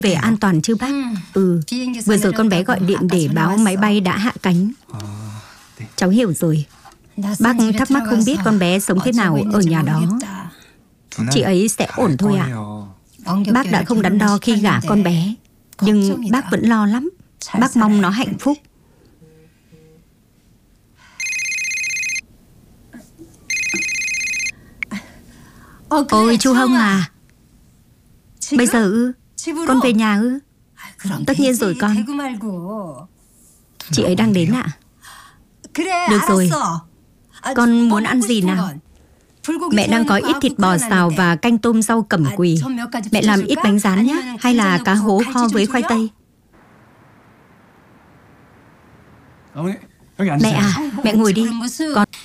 Về an toàn chứ bác? Vừa rồi con bé gọi điện để báo máy bay đã hạ cánh. Cháu hiểu rồi. Bác thắc mắc không biết con bé sống thế nào ở nhà đó. Chị ấy sẽ ổn thôi ạ. Bác đã không đắn đo khi gả con bé, nhưng bác vẫn lo lắm. Bác mong nó hạnh phúc. Ôi chú Hông à, bây giờ ư? Con về nhà ư? Tất nhiên rồi con. Chị ấy đang đến ạ. Được rồi. Con muốn ăn gì nào? Mẹ đang có ít thịt bò xào và canh tôm rau cẩm quỳ. Mẹ làm ít bánh rán nhé. Hay là cá hố kho với khoai tây. Mẹ à, mẹ ngồi đi. Con